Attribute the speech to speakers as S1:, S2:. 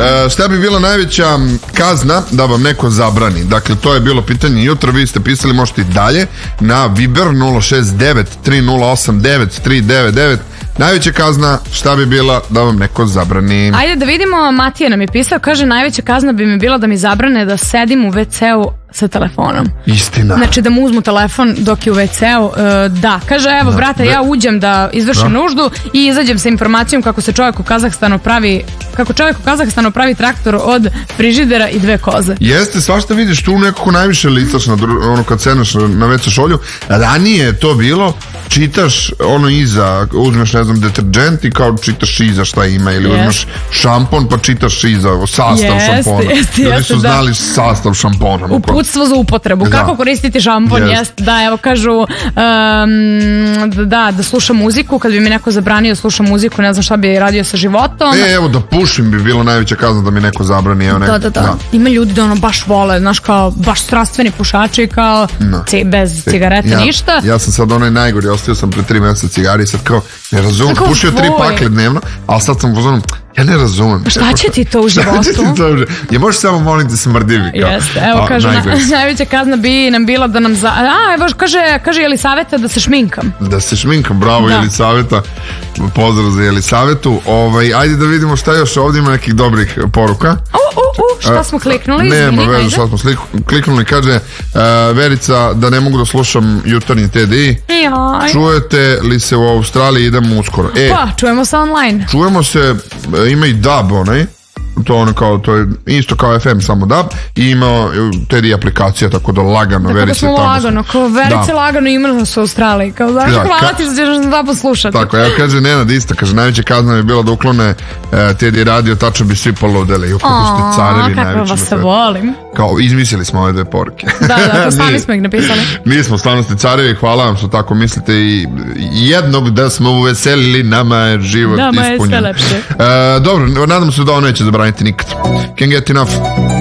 S1: Šta bi bila najveća kazna da vam neko zabrani? Dakle, to je bilo pitanje jutra, vi ste pisali, možete i dalje na Viber 069 308 9399. Najveća kazna, šta bi bila da vam neko zabrani?
S2: Ajde da vidimo, Matija nam je pisao, kaže najveća kazna bi mi bila da mi zabrane da sedim u WC-u sa telefonom.
S1: Istina.
S2: Znači da mu uzmu telefon dok je u WC-u. Da, kaže evo brate, ja uđem da izvršim nuždu i izađem sa informacijom kako čovjek u Kazahstanu pravi traktor od frižidera i 2 koze.
S1: Jeste, svašta vidiš tu nekako najviše licaš ono kad sedneš na WC šolju. Ranije je to bilo, čitaš ono iza, uzmeš ne znam deterđent i kao čitaš iza šta ima, ili uzmeš šampon pa čitaš iza sastav šampona. Ljudi su znali sastav šampona.
S2: Uputstvo za upotrebu, kako koristiti šampon, da, evo kažu da sluša muziku, kad bi mi neko zabranio da sluša muziku, ne znam šta bi radio sa životom.
S1: Evo da pušim bi bilo najveća kazna da mi neko zabrani.
S2: Da. Ima ljudi da ono baš vole, znaš, kao baš strastveni pušači, kao bez cigareta ništa.
S1: Ja sam sad onaj najgori, ostavio sam pre 3 mjeseca cigari i sad kao ne razumem, pušio 3 pakle dnevno, ali sad sam pozorno, ja ne razumem.
S2: Šta će ti to u životu?
S1: Ja možeš samo moliti da se mrdivi.
S2: Jeste, evo kažu, najveća kazna bi nam bila da nam evo kaže Jelisaveta da se šminkam.
S1: Da se šminkam, bravo Jelisaveta. Pozdrav za Jelisavetu. Ajde da vidimo šta još, ovdje ima nekih dobrih poruka.
S2: Šta smo kliknuli?
S1: Nema veze šta smo kliknuli. Kaže Verica da ne mogu da slušam jutarnji TDI. Čujete li se u Australiji? Idemo uskoro.
S2: Pa, čujemo se online.
S1: Čujemo se, ima i DAB onaj. To je isto kao FM, samo DAB, i ima TDI aplikacija, tako da lagano Verice tamo.
S2: Lagano, kao Verice lagano imala su u Australiji, kao znaš, hvala ti što ćeš na DAB-u slušati.
S1: Tako, evo kaže Nenad isto, kaže najveća kazna je bila da uklone TDI radio, tačno bi svi poludeli.
S2: Kako vas se volim.
S1: Kao, izmislili smo ove 2 poruke.
S2: Da, sami smo ih napisali.
S1: Nismo, stvarno ste carevi, hvala vam što tako mislite i jednog da smo uveselili, nama je život ispunjen.
S2: Nama je sve lepše.
S1: Dobro, nadam se da ovo neće zabraniti nikad. Can't get enough.